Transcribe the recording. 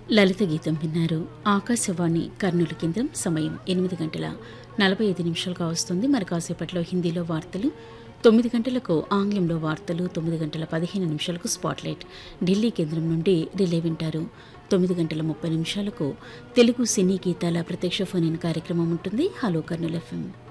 లలిత గీతం విన్నారు. ఆకాశవాణి కర్నూలు కేంద్రం. సమయం 8:45 వస్తుంది. మరి కాసేపట్లో హిందీలో వార్తలు, 9 గంటలకు ఆంగ్లంలో వార్తలు, 9:15 స్పాట్లైట్ ఢిల్లీ కేంద్రం నుండి రిలే వింటారు. 9:30 తెలుగు సినీ గీతాల ప్రత్యక్ష ఫోన్ ఇన్ కార్యక్రమం ఉంటుంది. Hello Kurnool FM.